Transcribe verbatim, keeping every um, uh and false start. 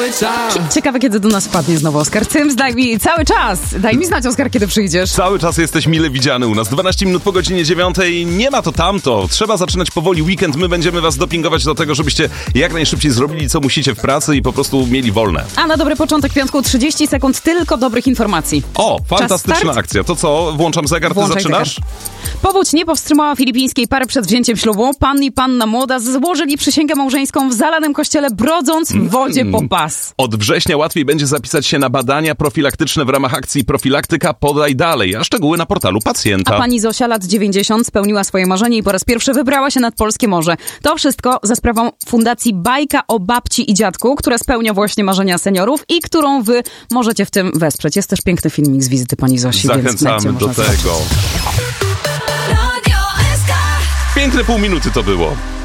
czas. Ciekawe, kiedy do nas wpadnie znowu Oskar Cyms. Daj mi cały czas. Daj mi znać, Oskar, kiedy przyjdziesz. Cały czas jesteś mile widziany u nas. dwanaście minut po godzinie dziewiątej. Nie ma to tamto. Trzeba zaczynać powoli weekend. My będziemy was dopingować do tego, żebyście jak najszybciej zrobili, co musicie w pracy i po prostu mieli wolne. A na dobry początek piątku trzydzieści sekund tylko dobrych informacji. O, fantastyczna akcja. To co? Włączam zegar, ty Włączaj zaczynasz? zegar. Powódź nie powstrzymała filipińskiej pary przed wzięciem ślubu. Pan i panna młoda złożyli przysięgę małżeńską w zalanym kościele, brodząc w wodzie po pas. Od września łatwiej będzie zapisać się na badania profilaktyczne w ramach akcji Profilaktyka Podaj Dalej, a szczegóły na portalu pacjenta. A pani Zosia, lat dziewięćdziesiąt, spełniła swoje marzenie i po raz pierwszy wybrała się nad polskie morze. To wszystko za sprawą Fundacji Bajka o babci i dziadku, która spełnia właśnie marzenia seniorów i którą wy możecie w tym wesprzeć. Jest też piękny filmik z wizyty pani Zosi. Zachęcamy do tego. Piękne pół minuty to było.